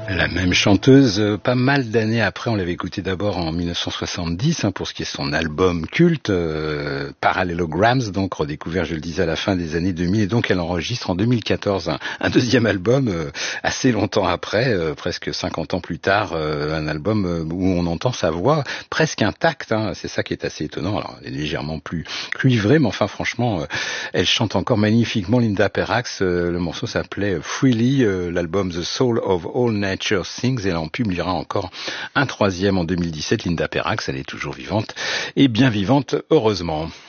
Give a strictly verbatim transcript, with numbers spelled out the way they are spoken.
La même chanteuse, euh, pas mal d'années après, on l'avait écoutée d'abord en dix-neuf cent soixante-dix, hein, pour ce qui est son album culte, euh, Parallelograms, donc redécouvert, je le disais, à la fin des années deux mille, et donc elle enregistre en deux mille quatorze un, un deuxième album, euh, assez longtemps après, euh, presque cinquante ans plus tard, euh, un album euh, où on entend sa voix presque intacte, hein, c'est ça qui est assez étonnant. Alors, elle est légèrement plus cuivrée, mais enfin, franchement, euh, elle chante encore magnifiquement, Linda Perrax. Euh, le morceau s'appelait Freely, euh, l'album The Soul of All Nature Sings, et elle en publiera encore un troisième en deux mille dix-sept. Linda Perrax, elle est toujours vivante et bien vivante, heureusement.